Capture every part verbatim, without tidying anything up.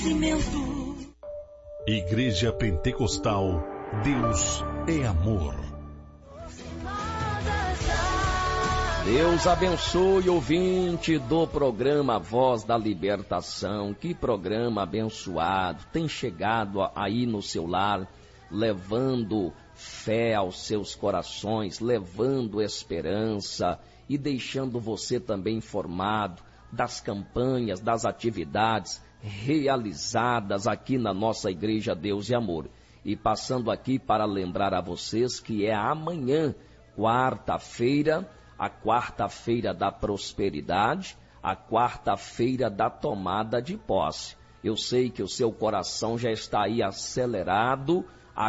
Igreja Pentecostal, Deus é amor. Deus abençoe o ouvinte do programa Voz da Libertação. Que programa abençoado, tem chegado aí no seu lar, levando fé aos seus corações, levando esperança e deixando você também informado das campanhas, das atividades realizadas aqui na nossa Igreja Deus e Amor. E passando aqui para lembrar a vocês que é amanhã, quarta-feira, a quarta-feira da prosperidade, a quarta-feira da tomada de posse. Eu sei que o seu coração já está aí acelerado,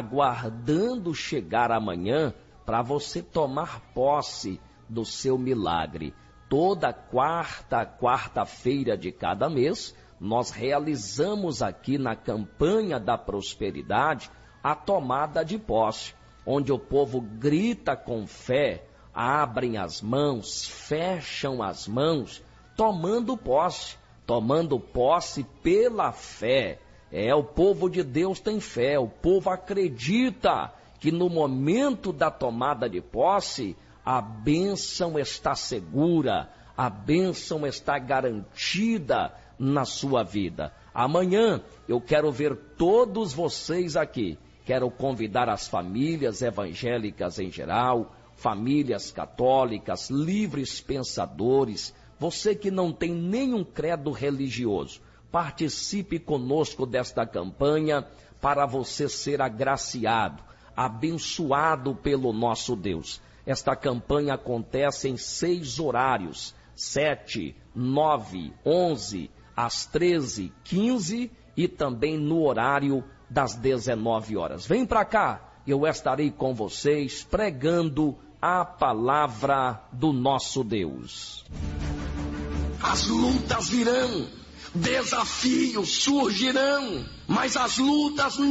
aguardando chegar amanhã para você tomar posse do seu milagre. Toda quarta, quarta-feira de cada mês, nós realizamos aqui na campanha da prosperidade a tomada de posse, onde o povo grita com fé, abrem as mãos, fecham as mãos, tomando posse, tomando posse pela fé. É, o povo de Deus tem fé, o povo acredita que no momento da tomada de posse, a bênção está segura, a bênção está garantida na sua vida. Amanhã eu quero ver todos vocês aqui. Quero convidar as famílias evangélicas em geral, famílias católicas, livres pensadores, você que não tem nenhum credo religioso. Participe conosco desta campanha para você ser agraciado, abençoado pelo nosso Deus. Esta campanha acontece em seis horários, sete, nove, onze, às treze, quinze e também no horário das dezenove horas. Vem para cá, eu estarei com vocês pregando a palavra do nosso Deus. As lutas virão, desafios surgirão, mas as lutas